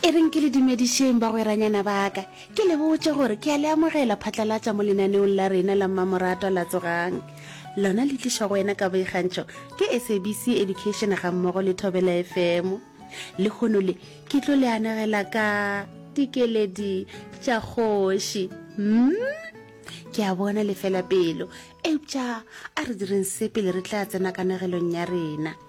e reng ke le dumedišeng ba gweranyana baka ke le botse gore ke a le amogela phatlalatša mo lenaneong la rena la mmamoratwa la tsogang lona le tliša go wena ka boikgantšho ke SABC Education ga mmogo le Thobela FM le kgono le ke tlo le anegela ka dikeledi tša kgoši ke a bona le fela pelo eupša a re direng se pele re tla tsena kanegelong ya rena